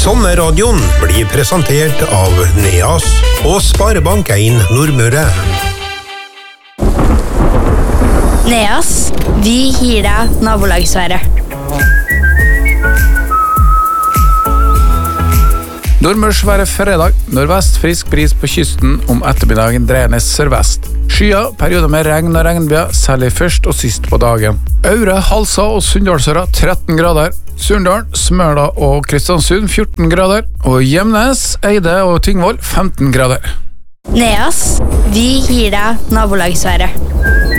Sommerradioen blir presentert av Neas og Sparebank 1 Nordmøre. Neas, vi gir deg nabolagsværet. Nordmørsværet fredag. Nordvest frisk bris på kysten, om ettermiddagen dreiende sørvest. Skyer, perioder med regn og regnbyger, særlig først og sist på dagen. Aure, Halsa og Sunndalsøra 13 grader. Surndal, Smøla og Kristiansund 14 grader. Og Gjemnes, Eide og Tingvoll 15 grader. Neas, vi gir deg nabolagsværet.